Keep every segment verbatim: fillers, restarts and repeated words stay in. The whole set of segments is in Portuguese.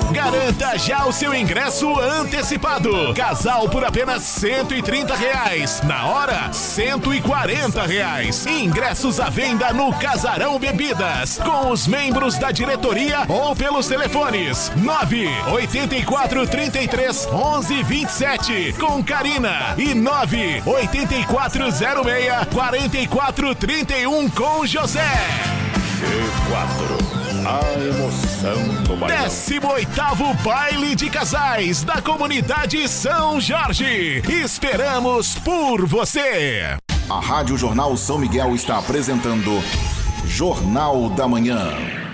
Garanta já o seu ingresso antecipado. Casal por apenas cento e trinta reais. Na hora, cento e quarenta reais. Ingressos à venda no Casarão Bebidas. Com os membros da diretoria ou pelos telefones nove oito quatro, três três, onze, vinte e sete com Karina e nove oito quatro zero seis, quatro quatro três um com José. G quatro. A emoção do baile. décimo oitavo Baile de Casais da Comunidade São Jorge. Esperamos por você. A Rádio Jornal São Miguel está apresentando Jornal da Manhã.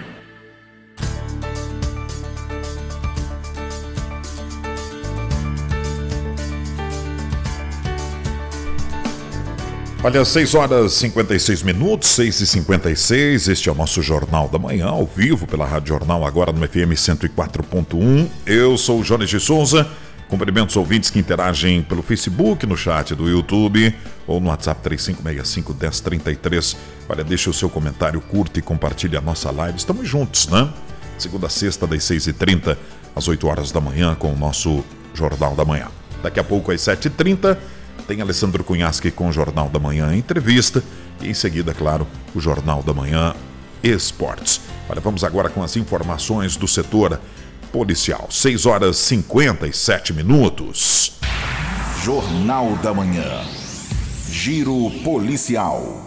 Olha, seis horas e cinquenta e seis minutos, seis e cinquenta e seis, este é o nosso Jornal da Manhã, ao vivo pela Rádio Jornal, agora no F M cento e quatro ponto um. Eu sou o Jones de Souza, cumprimento os ouvintes que interagem pelo Facebook, no chat do YouTube ou no WhatsApp três cinco seis cinco, um zero três três. Olha, deixa o seu comentário, curta e compartilhe a nossa live. Estamos juntos, né? Segunda a sexta, das seis e trinta às oito horas da manhã, com o nosso Jornal da Manhã. Daqui a pouco, às sete e trinta, tem Alessandro Cunhasque com o Jornal da Manhã Entrevista e em seguida, claro, o Jornal da Manhã Esportes. Olha, vamos agora com as informações do setor policial. seis horas e cinquenta e sete minutos. Jornal da Manhã. Giro policial.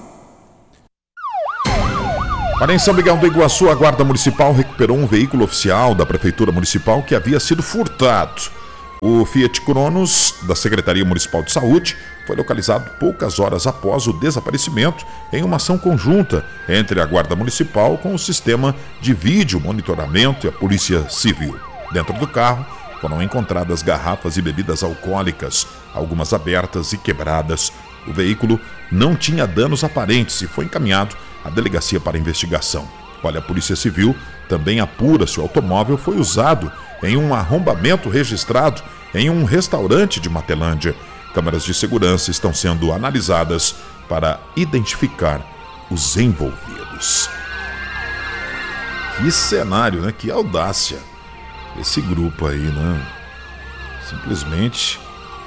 Olha, em São Miguel do Iguaçu, a Guarda Municipal recuperou um veículo oficial da Prefeitura Municipal que havia sido furtado. O Fiat Cronos, da Secretaria Municipal de Saúde, foi localizado poucas horas após o desaparecimento em uma ação conjunta entre a Guarda Municipal com o sistema de vídeo monitoramento e a Polícia Civil. Dentro do carro foram encontradas garrafas e bebidas alcoólicas, algumas abertas e quebradas. O veículo não tinha danos aparentes e foi encaminhado à delegacia para investigação. Olha, a Polícia Civil também apura se o automóvel foi usado em um arrombamento registrado em um restaurante de Matelândia. Câmeras de segurança estão sendo analisadas para identificar os envolvidos. Que cenário, né? Que audácia. Esse grupo aí, né? Simplesmente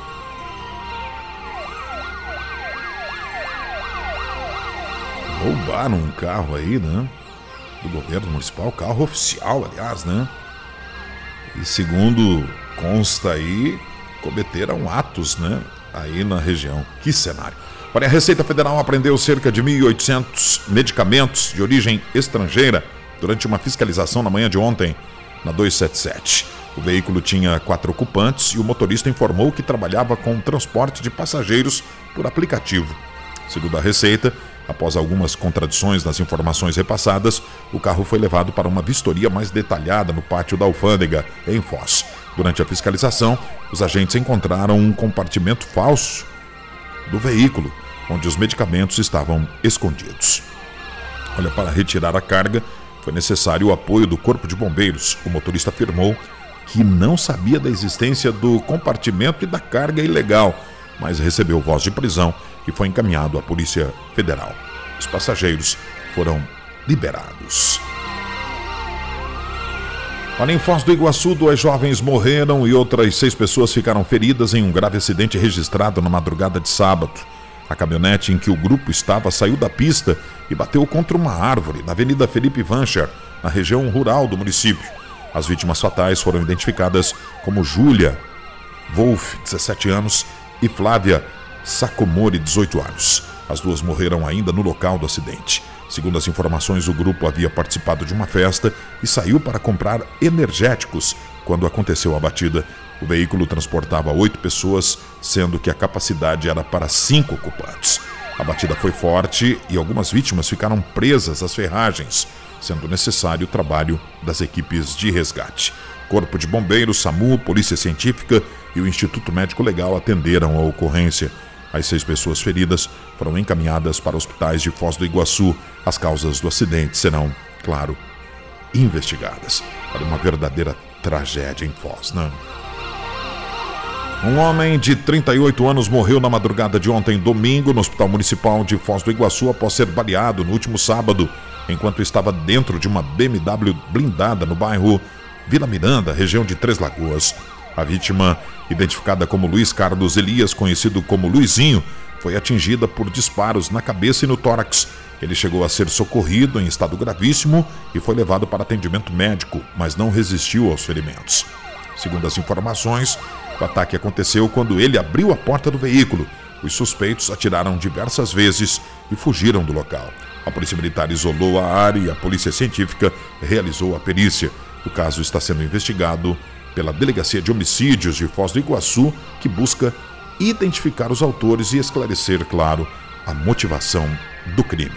roubaram um carro aí, né? Do governo municipal, carro oficial, aliás, né? E segundo consta aí, cometeram atos, né? Aí na região. Que cenário. Olha, a Receita Federal apreendeu cerca de mil e oitocentos medicamentos de origem estrangeira durante uma fiscalização na manhã de ontem, na duzentos e setenta e sete. O veículo tinha quatro ocupantes e o motorista informou que trabalhava com transporte de passageiros por aplicativo. Segundo a Receita, após algumas contradições nas informações repassadas, o carro foi levado para uma vistoria mais detalhada no pátio da alfândega, em Foz. Durante a fiscalização, os agentes encontraram um compartimento falso do veículo, onde os medicamentos estavam escondidos. Olha, para retirar a carga, foi necessário o apoio do Corpo de Bombeiros. O motorista afirmou que não sabia da existência do compartimento e da carga ilegal, mas recebeu voz de prisão e foi encaminhado à Polícia Federal. Os passageiros foram liberados. Olha, em Foz do Iguaçu, dois jovens morreram e outras seis pessoas ficaram feridas em um grave acidente registrado na madrugada de sábado. A caminhonete em que o grupo estava saiu da pista e bateu contra uma árvore na Avenida Felipe Vancher, na região rural do município. As vítimas fatais foram identificadas como Júlia Wolf, dezessete anos, e Flávia Sacomori, dezoito anos. As duas morreram ainda no local do acidente. Segundo as informações, o grupo havia participado de uma festa e saiu para comprar energéticos quando aconteceu a batida. O veículo transportava oito pessoas, sendo que a capacidade era para cinco ocupantes. A batida foi forte e algumas vítimas ficaram presas às ferragens, sendo necessário o trabalho das equipes de resgate. Corpo de Bombeiros, SAMU, Polícia Científica e o Instituto Médico Legal atenderam a ocorrência. As seis pessoas feridas foram encaminhadas para hospitais de Foz do Iguaçu. As causas do acidente serão, claro, investigadas. Olha, uma verdadeira tragédia em Foz, né? Um homem de trinta e oito anos morreu na madrugada de ontem, domingo, no Hospital Municipal de Foz do Iguaçu após ser baleado no último sábado, enquanto estava dentro de uma B M W blindada no bairro Vila Miranda, região de Três Lagoas. A vítima, identificada como Luiz Carlos Elias, conhecido como Luizinho, foi atingida por disparos na cabeça e no tórax. Ele chegou a ser socorrido em estado gravíssimo e foi levado para atendimento médico, mas não resistiu aos ferimentos. Segundo as informações, o ataque aconteceu quando ele abriu a porta do veículo. Os suspeitos atiraram diversas vezes e fugiram do local. A Polícia Militar isolou a área e a Polícia Científica realizou a perícia. O caso está sendo investigado pela Delegacia de Homicídios de Foz do Iguaçu, que busca identificar os autores e esclarecer, claro, a motivação do crime.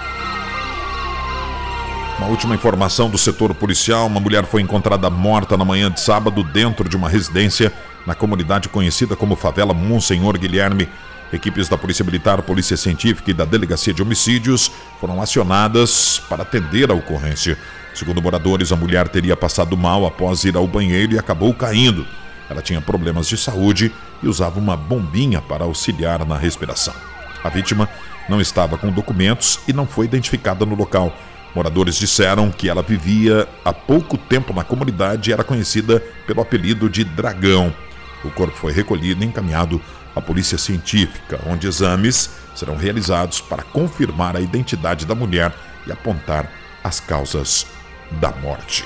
Uma última informação do setor policial: uma mulher foi encontrada morta na manhã de sábado dentro de uma residência na comunidade conhecida como Favela Monsenhor Guilherme. Equipes da Polícia Militar, Polícia Científica e da Delegacia de Homicídios foram acionadas para atender a ocorrência. Segundo moradores, a mulher teria passado mal após ir ao banheiro e acabou caindo. Ela tinha problemas de saúde e usava uma bombinha para auxiliar na respiração. A vítima não estava com documentos e não foi identificada no local. Moradores disseram que ela vivia há pouco tempo na comunidade e era conhecida pelo apelido de Dragão. O corpo foi recolhido e encaminhado à Polícia Científica, onde exames serão realizados para confirmar a identidade da mulher e apontar as causas da morte.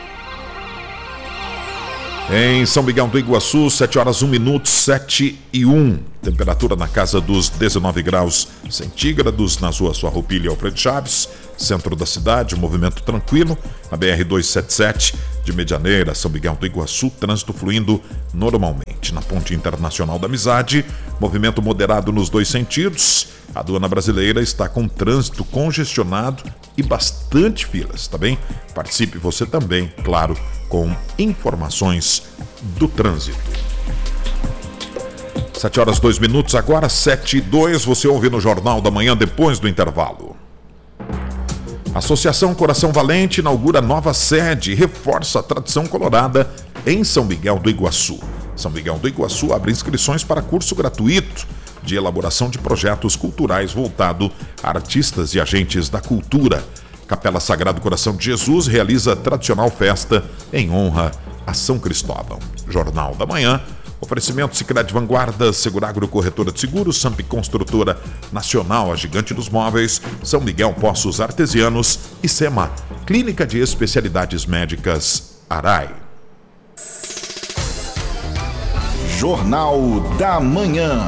Em São Miguel do Iguaçu, sete horas um minuto, sete e um. Temperatura na casa dos dezenove graus centígrados, nas ruas Farroupilha e Alfredo Chaves, centro da cidade, movimento tranquilo. Na B R duzentos e setenta e sete, de Medianeira, São Miguel do Iguaçu, trânsito fluindo normalmente. Na Ponte Internacional da Amizade, movimento moderado nos dois sentidos. A aduana brasileira está com trânsito congestionado e bastante filas, tá bem? Participe você também, claro, com informações do trânsito. sete horas dois minutos agora, sete e dois, você ouve no Jornal da Manhã depois do intervalo. Associação Coração Valente inaugura nova sede e reforça a tradição colorada em São Miguel do Iguaçu. São Miguel do Iguaçu abre inscrições para curso gratuito de elaboração de projetos culturais voltado a artistas e agentes da cultura. Capela Sagrado Coração de Jesus realiza a tradicional festa em honra a São Cristóvão. Jornal da Manhã, oferecimento Sicredi Vanguarda, Seguragro Corretora de Seguros, Samp Construtora Nacional, a Gigante dos Móveis, São Miguel Poços Artesianos e SEMA, Clínica de Especialidades Médicas Arai. Jornal da Manhã.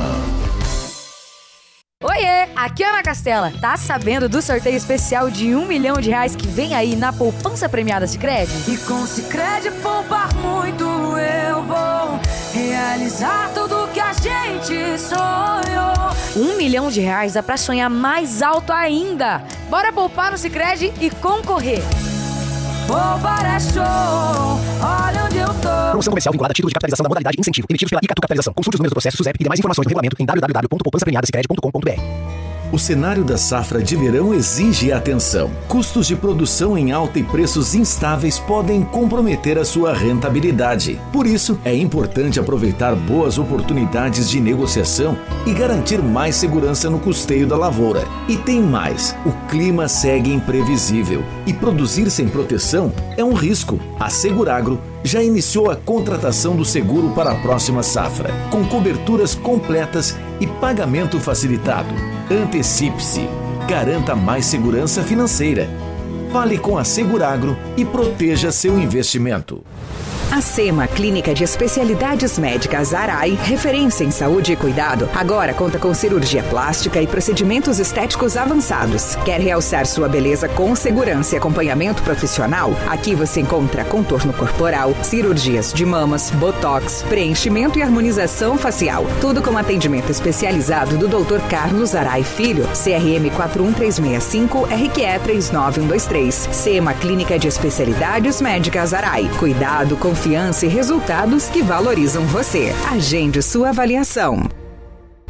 Oiê, aqui é Ana Castela. Tá sabendo do sorteio especial de um milhão de reais que vem aí na poupança premiada Sicredi? E com Sicredi poupar muito eu vou realizar tudo que a gente sonhou. Um milhão de reais dá pra sonhar mais alto ainda. Bora poupar no Sicredi e concorrer. Poupar é show, olha onde eu tô. Promoção comercial vinculada a título de capitalização da modalidade incentivo, emitidos pela Icatu Capitalização. Consulte os números do processo SUSEP e demais informações no regulamento em w w w ponto poupança premiada sicredi ponto com ponto b r. O cenário da safra de verão exige atenção. Custos de produção em alta e preços instáveis podem comprometer a sua rentabilidade. Por isso, é importante aproveitar boas oportunidades de negociação e garantir mais segurança no custeio da lavoura. E tem mais, o clima segue imprevisível e produzir sem proteção é um risco. A Seguragro já iniciou a contratação do seguro para a próxima safra, com coberturas completas e pagamento facilitado. Antecipe-se, garanta mais segurança financeira. Fale com a Seguragro e proteja seu investimento. A SEMA, Clínica de Especialidades Médicas Arai, referência em saúde e cuidado, agora conta com cirurgia plástica e procedimentos estéticos avançados. Quer realçar sua beleza com segurança e acompanhamento profissional? Aqui você encontra contorno corporal, cirurgias de mamas, botox, preenchimento e harmonização facial. Tudo com atendimento especializado do doutor Carlos Arai Filho, C R M quatro um três seis cinco, R Q E três nove um dois três. SEMA, Clínica de Especialidades Médicas Arai. Cuidado, confiança Confiança e resultados que valorizam você. Agende sua avaliação.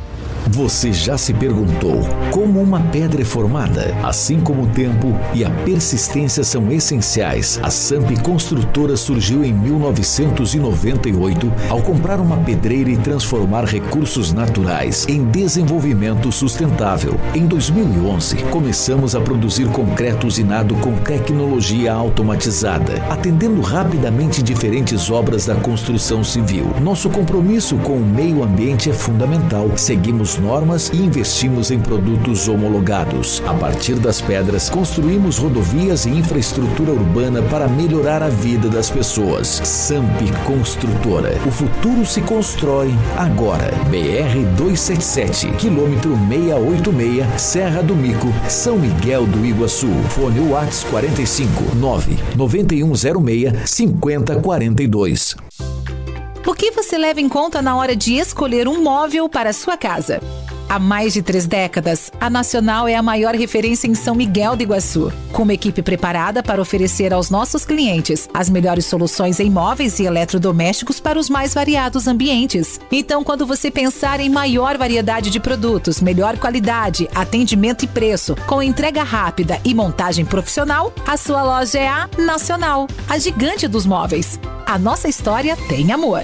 Você já se perguntou como uma pedra é formada? Assim como o tempo e a persistência são essenciais, a Samp Construtora surgiu em mil novecentos e noventa e oito ao comprar uma pedreira e transformar recursos naturais em desenvolvimento sustentável. Em dois mil e onze, começamos a produzir concreto usinado com tecnologia automatizada, atendendo rapidamente diferentes obras da construção civil. Nosso compromisso com o meio ambiente é fundamental. Seguimos normas e investimos em produtos homologados. A partir das pedras, construímos rodovias e infraestrutura urbana para melhorar a vida das pessoas. Samp Construtora. O futuro se constrói agora. B R duzentos e setenta e sete, quilômetro seiscentos e oitenta e seis, Serra do Mico, São Miguel do Iguaçu. Fone WhatsApp quarenta e cinco, nove nove um zero seis, cinco zero quatro dois. O que você leva em conta na hora de escolher um móvel para a sua casa? Há mais de três décadas, a Nacional é a maior referência em São Miguel do Iguaçu, com uma equipe preparada para oferecer aos nossos clientes as melhores soluções em móveis e eletrodomésticos para os mais variados ambientes. Então, quando você pensar em maior variedade de produtos, melhor qualidade, atendimento e preço, com entrega rápida e montagem profissional, a sua loja é a Nacional, a gigante dos móveis. A nossa história tem amor.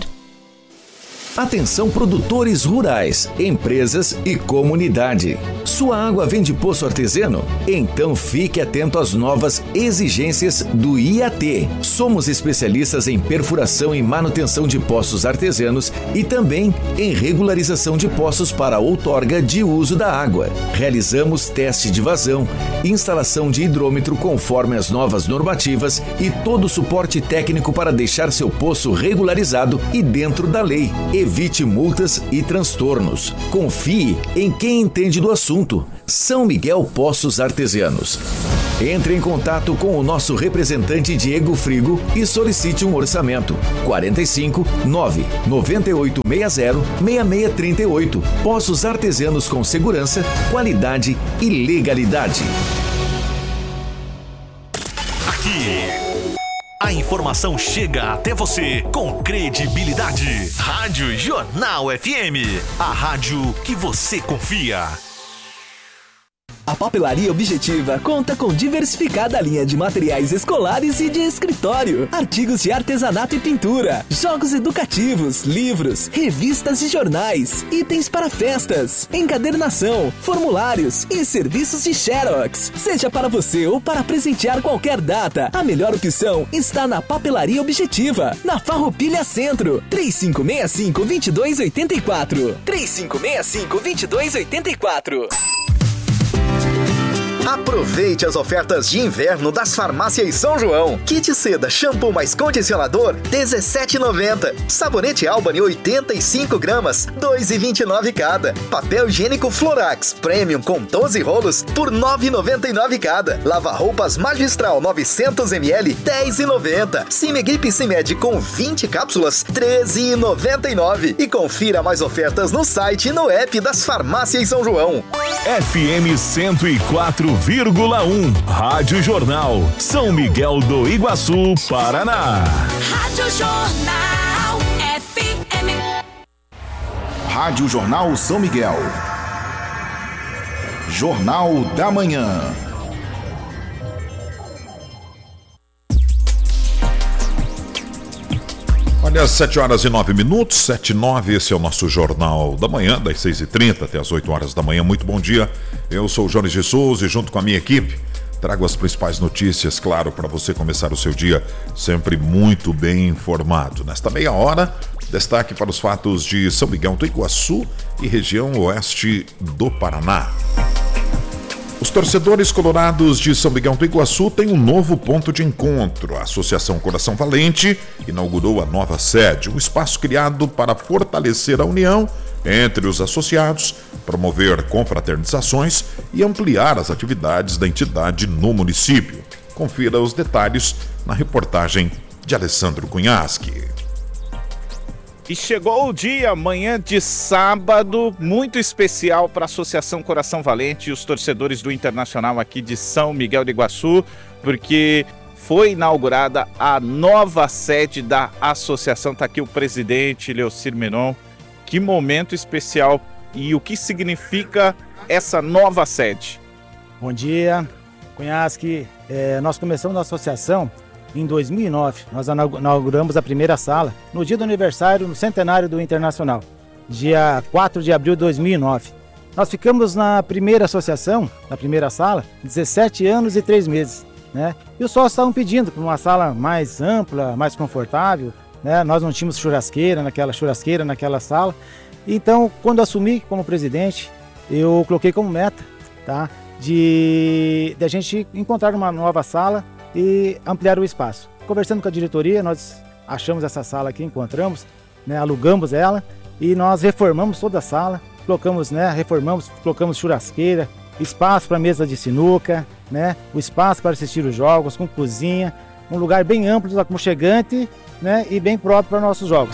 Atenção produtores rurais, empresas e comunidade. Sua água vem de poço artesiano? Então fique atento às novas exigências do I A T. Somos especialistas em perfuração e manutenção de poços artesianos e também em regularização de poços para outorga de uso da água. Realizamos teste de vazão, instalação de hidrômetro conforme as novas normativas e todo o suporte técnico para deixar seu poço regularizado e dentro da lei. Evite multas e transtornos. Confie em quem entende do assunto. São Miguel Poços Artesianos. Entre em contato com o nosso representante Diego Frigo e solicite um orçamento. quarenta e cinco, nove nove oito seis zero, seis seis três oito. Poços Artesianos com segurança, qualidade e legalidade. Aqui, a informação chega até você com credibilidade. Rádio Jornal F M, a rádio que você confia. A Papelaria Objetiva conta com diversificada linha de materiais escolares e de escritório, artigos de artesanato e pintura, jogos educativos, livros, revistas e jornais, itens para festas, encadernação, formulários e serviços de Xerox. Seja para você ou para presentear qualquer data, a melhor opção está na Papelaria Objetiva, na Farroupilha Centro, três cinco seis cinco, dois dois oito quatro, três cinco seis cinco, dois dois oito quatro. Aproveite as ofertas de inverno das Farmácias São João. Kit seda, shampoo mais condicionador, dezessete reais e noventa centavos. Sabonete Albany, oitenta e cinco gramas, dois reais e vinte e nove centavos cada. Papel higiênico Florax Premium com doze rolos por nove reais e noventa e nove centavos cada. Lava-roupas Magistral novecentos mililitros, dez reais e noventa centavos. Cimegrip Cimed com vinte cápsulas, treze reais e noventa e nove centavos. E confira mais ofertas no site e no app das Farmácias São João. F M cento e quatro vírgula um, Rádio Jornal, São Miguel do Iguaçu, Paraná. Rádio Jornal F M. Rádio Jornal São Miguel. Jornal da Manhã. Olha, sete horas e nove minutos, sete e nove, esse é o nosso Jornal da Manhã, das seis e trinta até as oito horas da manhã. Muito bom dia, eu sou o Jones de Souza e junto com a minha equipe trago as principais notícias, claro, para você começar o seu dia sempre muito bem informado. Nesta meia hora, destaque para os fatos de São Miguel do Iguaçu e região oeste do Paraná. Os torcedores colorados de São Miguel do Iguaçu têm um novo ponto de encontro. A Associação Coração Valente inaugurou a nova sede, um espaço criado para fortalecer a união entre os associados, promover confraternizações e ampliar as atividades da entidade no município. Confira os detalhes na reportagem de Alessandro Cunhaschi. E chegou o dia, manhã de sábado, muito especial para a Associação Coração Valente e os torcedores do Internacional aqui de São Miguel do Iguaçu, porque foi inaugurada a nova sede da associação. Está aqui o presidente, Leocir Menon. Que momento especial e o que significa essa nova sede? Bom dia, Cunhasque. É, nós começamos a associação em dois mil e nove. Nós inauguramos a primeira sala no dia do aniversário, no centenário do Internacional, dia quatro de abril de dois mil e nove. Nós ficamos na primeira associação, na primeira sala, dezessete anos e três meses. Né? E os sócios estavam pedindo por uma sala mais ampla, mais confortável. Né? Nós não tínhamos churrasqueira naquela churrasqueira naquela sala. Então, quando assumi como presidente, eu coloquei como meta, tá? de, de a gente encontrar uma nova sala e ampliar o espaço. Conversando com a diretoria, nós achamos essa sala aqui, encontramos, né? alugamos ela e nós reformamos toda a sala. Colocamos, né, reformamos, colocamos churrasqueira, espaço para mesa de sinuca, né, o espaço para assistir os jogos, com cozinha, um lugar bem amplo, aconchegante, né, e bem próprio para nossos jogos.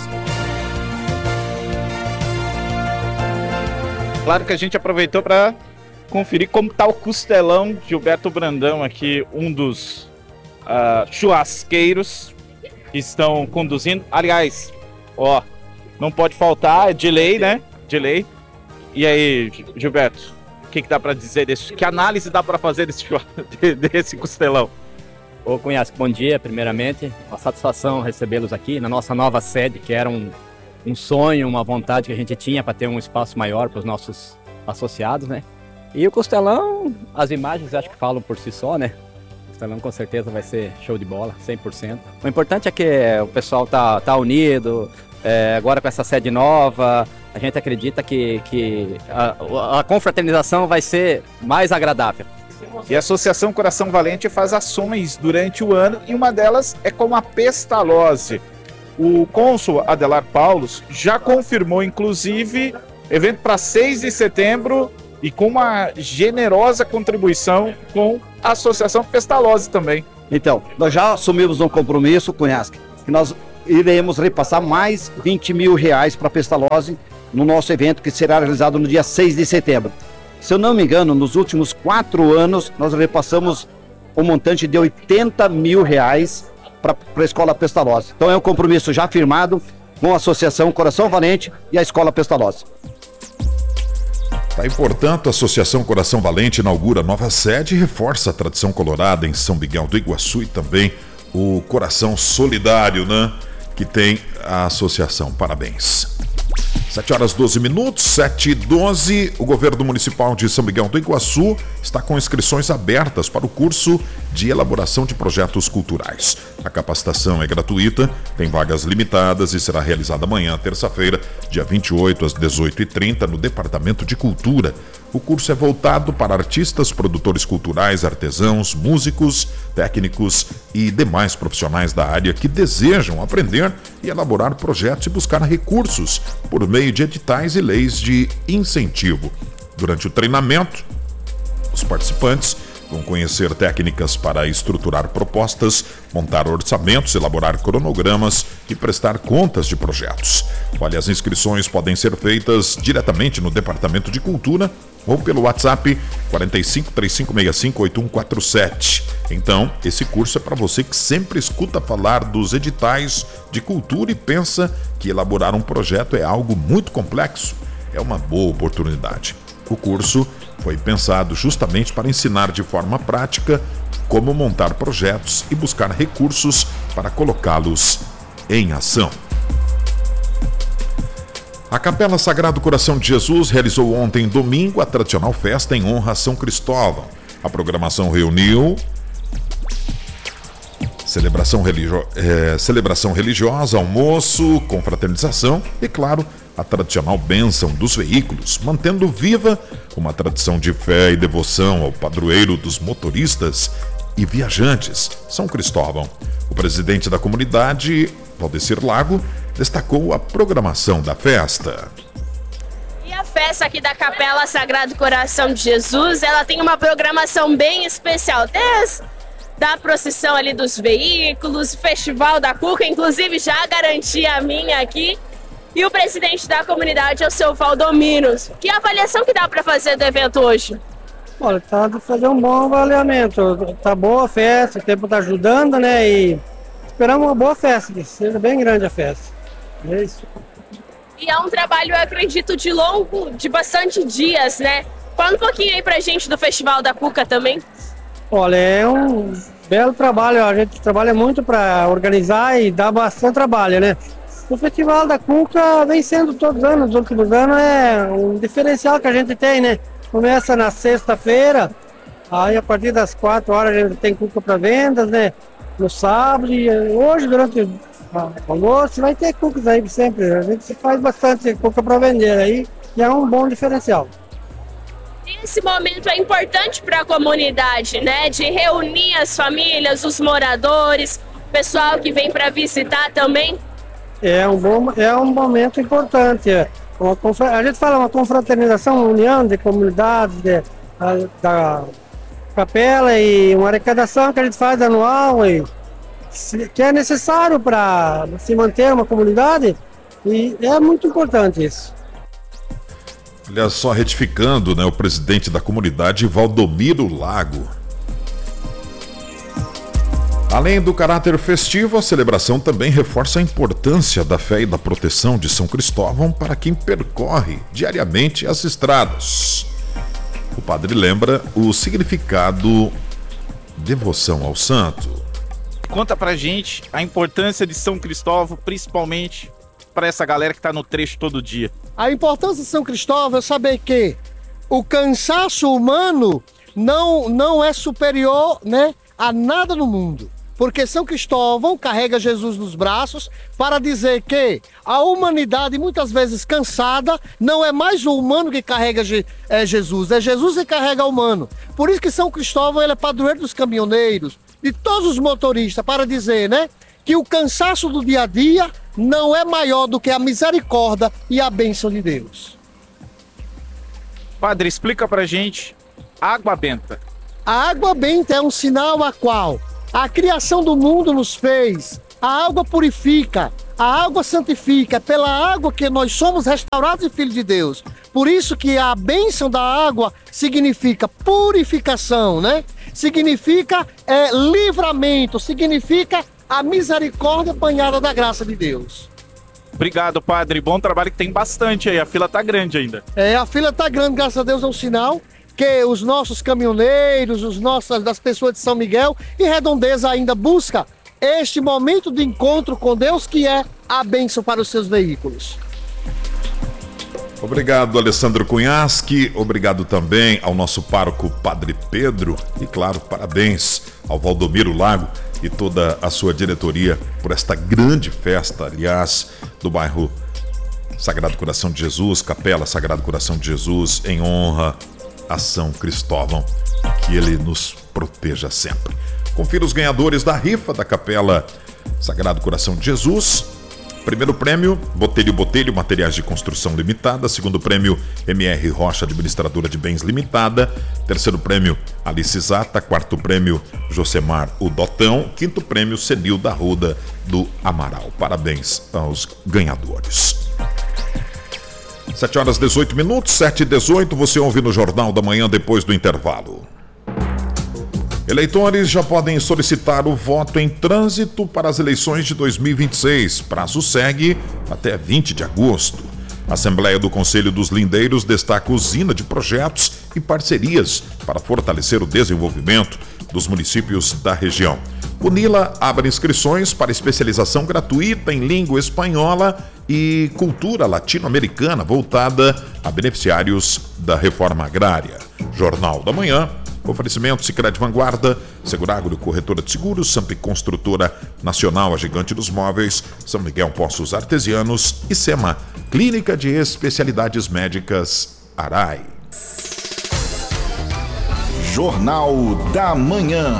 Claro que a gente aproveitou para conferir como está o costelão. Gilberto Brandão aqui, um dos uh, churrasqueiros que estão conduzindo. Aliás, ó, não pode faltar, é de lei, né, de lei. E aí, Gilberto, o que, que dá para dizer desse? Que análise dá para fazer desse, desse costelão? Ô Cunhasque, bom dia, primeiramente. Uma satisfação recebê-los aqui na nossa nova sede, que era um, um sonho, uma vontade que a gente tinha para ter um espaço maior para os nossos associados, né? E o costelão, as imagens acho que falam por si só, né? O costelão com certeza vai ser show de bola, cem por cento. O importante é que o pessoal tá, tá unido, é, agora com essa sede nova. A gente acredita que, que a, a confraternização vai ser mais agradável. E a Associação Coração Valente faz ações durante o ano e uma delas é com a Pestalozzi. O cônsul Adelar Paulos já confirmou, inclusive, evento para seis de setembro e com uma generosa contribuição com a Associação Pestalozzi também. Então, nós já assumimos um compromisso, Cunhasque, que nós iremos repassar mais vinte mil reais para a Pestalozzi no nosso evento que será realizado no dia seis de setembro. Se eu não me engano, nos últimos quatro anos, nós repassamos um montante de oitenta mil reais para a Escola Pestalozzi. Então é um compromisso já firmado com a Associação Coração Valente e a Escola Pestalozzi. Tá, e, portanto, a Associação Coração Valente inaugura nova sede e reforça a tradição colorada em São Miguel do Iguaçu e também o Coração Solidário, né, que tem a associação. Parabéns. sete horas doze minutos, sete e doze. O governo municipal de São Miguel do Iguaçu está com inscrições abertas para o curso de elaboração de projetos culturais. A capacitação é gratuita, tem vagas limitadas e será realizada amanhã, terça-feira, dia vinte e oito, às dezoito e trinta, no Departamento de Cultura. O curso é voltado para artistas, produtores culturais, artesãos, músicos, técnicos e demais profissionais da área que desejam aprender e elaborar projetos e buscar recursos por meio de editais e leis de incentivo. Durante o treinamento, os participantes vão conhecer técnicas para estruturar propostas, montar orçamentos, elaborar cronogramas e prestar contas de projetos. Olha, as inscrições podem ser feitas diretamente no Departamento de Cultura ou pelo WhatsApp quatro cinco três cinco seis cinco oito um quatro sete. Então, esse curso é para você que sempre escuta falar dos editais de cultura e pensa que elaborar um projeto é algo muito complexo. É uma boa oportunidade. O curso foi pensado justamente para ensinar de forma prática como montar projetos e buscar recursos para colocá-los em ação. A Capela Sagrado Coração de Jesus realizou ontem, domingo, a tradicional festa em honra a São Cristóvão. A programação reuniu celebração, religio... é, celebração religiosa, almoço, confraternização e, claro, a tradicional bênção dos veículos, mantendo viva uma tradição de fé e devoção ao padroeiro dos motoristas e viajantes, São Cristóvão. O presidente da comunidade, Valdecir Lago, destacou a programação da festa. E a festa aqui da Capela Sagrado Coração de Jesus, ela tem uma programação bem especial, desde da procissão ali dos veículos, Festival da Cuca, inclusive já garanti a minha aqui, e o presidente da comunidade é o seu Valdomiros. Que avaliação que dá para fazer do evento hoje? Olha, tá de fazer um bom avaliamento, tá boa a festa, o tempo tá ajudando, né, e esperamos uma boa festa, que seja bem grande a festa, é isso. E é um trabalho, eu acredito, de longo, de bastante dias, né? Fala um pouquinho aí pra gente do Festival da Cuca também. Olha, é um belo trabalho, a gente trabalha muito para organizar e dá bastante trabalho, né? O Festival da Cuca vem sendo todos os anos, nos últimos anos, é um diferencial que a gente tem, né? Começa na sexta-feira, aí a partir das quatro horas a gente tem cuca para vendas, né? No sábado e hoje, durante o almoço, vai ter cucas aí sempre. A gente faz bastante cuca para vender aí e é um bom diferencial. Esse momento é importante para a comunidade, né? De reunir as famílias, os moradores, o pessoal que vem para visitar também. É um bom, é um momento importante. É uma, a gente fala uma confraternização, uma união de comunidades, de, a, da capela e uma arrecadação que a gente faz anual e se, que é necessário para se manter uma comunidade e é muito importante isso. Olha só, retificando, né, o presidente da comunidade, Valdomiro Lago. Além do caráter festivo, a celebração também reforça a importância da fé e da proteção de São Cristóvão para quem percorre diariamente as estradas. O padre lembra o significado devoção ao santo. Conta pra gente a importância de São Cristóvão, principalmente para essa galera que está no trecho todo dia. A importância de São Cristóvão é saber que o cansaço humano não, não é superior, né, a nada no mundo. Porque São Cristóvão carrega Jesus nos braços para dizer que a humanidade, muitas vezes cansada, não é mais o humano que carrega é Jesus, é Jesus que carrega o humano. Por isso que São Cristóvão ele é padroeiro dos caminhoneiros, de todos os motoristas, para dizer, né, que o cansaço do dia a dia não é maior do que a misericórdia e a bênção de Deus. Padre, explica pra gente água benta. A água benta é um sinal a qual a criação do mundo nos fez. A água purifica, a água santifica, é pela água que nós somos restaurados e filhos de Deus. Por isso que a bênção da água significa purificação, né? Significa é, livramento, significa a misericórdia banhada da graça de Deus. Obrigado, padre. Bom trabalho, que tem bastante aí. A fila tá grande ainda. É, a fila tá grande, graças a Deus, é um sinal que os nossos caminhoneiros, os nossos, das pessoas de São Miguel e Redondeza ainda busca este momento de encontro com Deus, que é a bênção para os seus veículos. Obrigado, Alessandro Cunhasque. Obrigado também ao nosso pároco Padre Pedro. E claro, parabéns ao Valdomiro Lago e toda a sua diretoria por esta grande festa, aliás, do bairro Sagrado Coração de Jesus, Capela Sagrado Coração de Jesus, em honra a São Cristóvão, que ele nos proteja sempre. Confira os ganhadores da rifa da Capela Sagrado Coração de Jesus. Primeiro prêmio, Botelho Botelho, Materiais de Construção Limitada. Segundo prêmio, M R Rocha, Administradora de Bens Limitada. Terceiro prêmio, Alice Zata. Quarto prêmio, Josemar o Dotão. Quinto prêmio, Cenil da Ruda do Amaral. Parabéns aos ganhadores. sete horas e dezoito minutos, sete e dezoito, você ouve no Jornal da Manhã depois do intervalo. Eleitores já podem solicitar o voto em trânsito para as eleições de dois mil e vinte e seis. Prazo segue até vinte de agosto. A Assembleia do Conselho dos Lindeiros destaca usina de projetos e parcerias para fortalecer o desenvolvimento dos municípios da região. Unila abre inscrições para especialização gratuita em língua espanhola e cultura latino-americana voltada a beneficiários da reforma agrária. Jornal da Manhã, oferecimento Sicredi Vanguarda, Seguragro, Corretora de Seguros, Samp Construtora Nacional, a Gigante dos Móveis, São Miguel Poços Artesianos e SEMA, Clínica de Especialidades Médicas Arai. Jornal da Manhã.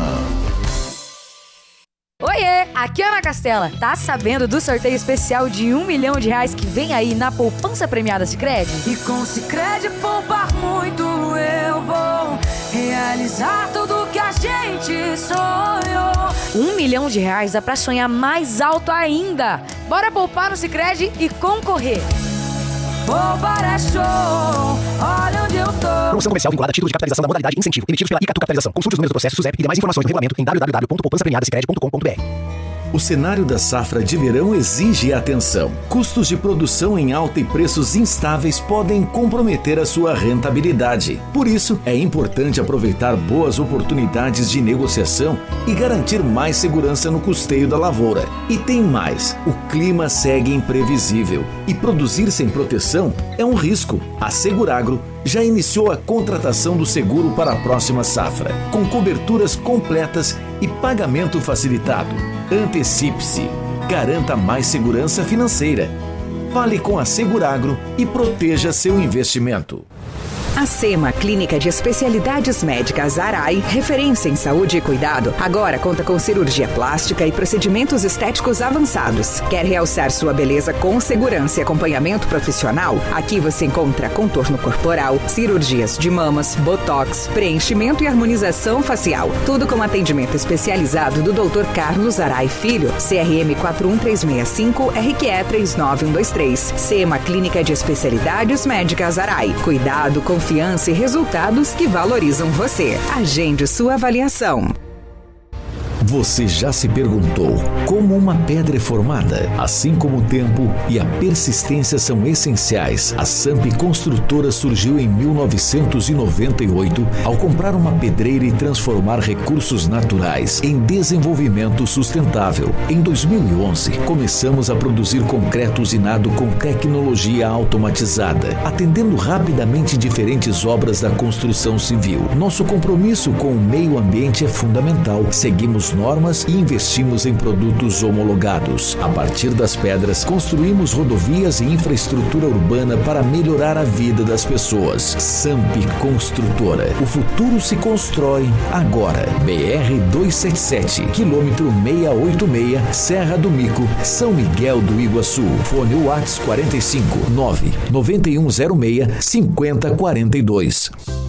Oiê, aqui é a Ana Castela. Tá sabendo do sorteio especial de um milhão de reais que vem aí na poupança premiada Sicredi? E com Sicredi poupar muito eu vou realizar tudo que a gente sonhou. Um milhão de reais dá pra sonhar mais alto ainda. Bora poupar no Sicredi e concorrer. Poupar é show, olha onde eu tô. Promoção comercial vinculada a título de capitalização da modalidade incentivo, emitidos pela Icatu Capitalização. Consulte os números do processo SUSEP e demais informações no regulamento em w w w ponto poupança premiada sicredi ponto com ponto b r. O cenário da safra de verão exige atenção. Custos de produção em alta e preços instáveis podem comprometer a sua rentabilidade. Por isso, é importante aproveitar boas oportunidades de negociação e garantir mais segurança no custeio da lavoura. E tem mais: o clima segue imprevisível e produzir sem proteção é um risco. A Seguragro já iniciou a contratação do seguro para a próxima safra, com coberturas completas e pagamento facilitado. Antecipe-se, garanta mais segurança financeira. Fale com a Seguragro e proteja seu investimento. A SEMA, Clínica de Especialidades Médicas Arai, referência em saúde e cuidado, agora conta com cirurgia plástica e procedimentos estéticos avançados. Quer realçar sua beleza com segurança e acompanhamento profissional? Aqui você encontra contorno corporal, cirurgias de mamas, botox, preenchimento e harmonização facial. Tudo com atendimento especializado do doutor Carlos Arai Filho, C R M quatro um três seis cinco, R Q E três nove um dois três. SEMA, Clínica de Especialidades Médicas Arai. Cuidado, confiança Confiança e resultados que valorizam você. Agende sua avaliação. Você já se perguntou como uma pedra é formada? Assim como o tempo e a persistência são essenciais, a Samp Construtora surgiu em mil novecentos e noventa e oito ao comprar uma pedreira e transformar recursos naturais em desenvolvimento sustentável. Em dois mil e onze, começamos a produzir concreto usinado com tecnologia automatizada, atendendo rapidamente diferentes obras da construção civil. Nosso compromisso com o meio ambiente é fundamental. Seguimos normas e investimos em produtos homologados. A partir das pedras, construímos rodovias e infraestrutura urbana para melhorar a vida das pessoas. Samp Construtora. O futuro se constrói agora. B R duzentos e setenta e sete, quilômetro seiscentos e oitenta e seis, Serra do Mico, São Miguel do Iguaçu. Fone WhatsApp quarenta e cinco, nove nove um zero seis, cinco zero quatro dois.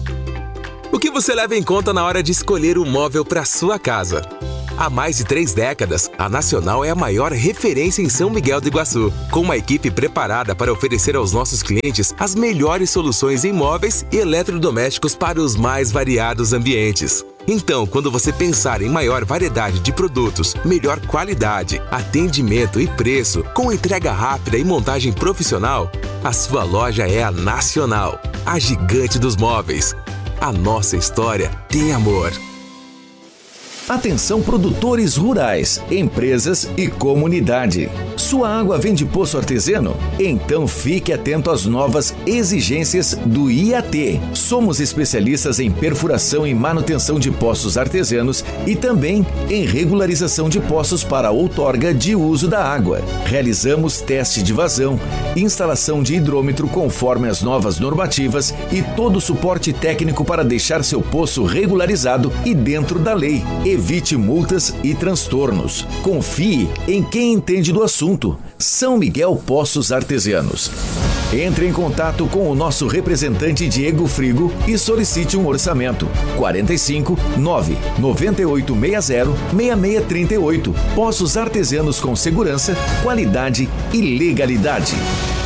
O que você leva em conta na hora de escolher o móvel para sua casa? Há mais de três décadas, a Nacional é a maior referência em São Miguel do Iguaçu, com uma equipe preparada para oferecer aos nossos clientes as melhores soluções em móveis e eletrodomésticos para os mais variados ambientes. Então, quando você pensar em maior variedade de produtos, melhor qualidade, atendimento e preço, com entrega rápida e montagem profissional, a sua loja é a Nacional, a gigante dos móveis. A nossa história tem amor. Atenção, produtores rurais, empresas e comunidade. Sua água vem de poço artesiano? Então fique atento às novas exigências do I A T. Somos especialistas em perfuração e manutenção de poços artesianos e também em regularização de poços para outorga de uso da água. Realizamos teste de vazão, instalação de hidrômetro conforme as novas normativas e todo o suporte técnico para deixar seu poço regularizado e dentro da lei. Evite multas e transtornos. Confie em quem entende do assunto. São Miguel Poços Artesianos. Entre em contato com o nosso representante Diego Frigo e solicite um orçamento. quarenta e cinco, nove nove oito seis zero, seis seis três oito. Poços Artesianos com segurança, qualidade e legalidade.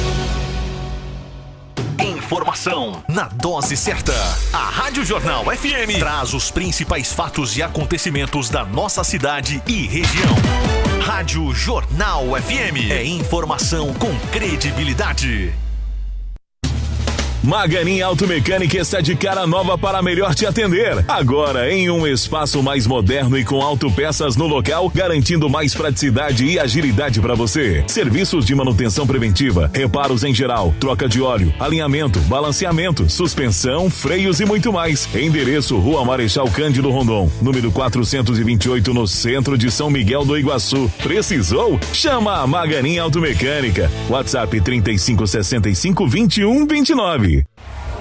Informação na dose certa. A Rádio Jornal F M traz os principais fatos e acontecimentos da nossa cidade e região. Rádio Jornal F M é informação com credibilidade. Maganin Automecânica está de cara nova para melhor te atender. Agora em um espaço mais moderno e com autopeças no local, garantindo mais praticidade e agilidade para você. Serviços de manutenção preventiva, reparos em geral, troca de óleo, alinhamento, balanceamento, suspensão, freios e muito mais. Endereço: Rua Marechal Cândido Rondon, número quatrocentos e vinte e oito, no centro de São Miguel do Iguaçu. Precisou? Chama a Maganin Automecânica. WhatsApp trinta e cinco, sessenta e cinco, vinte e um, vinte e nove.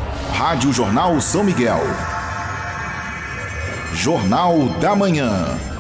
Rádio Jornal São Miguel. Jornal da Manhã.